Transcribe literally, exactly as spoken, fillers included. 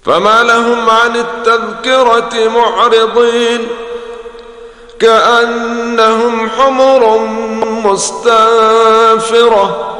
فما لهم عن التذكرة معرضين كأنهم حمر مستنفرة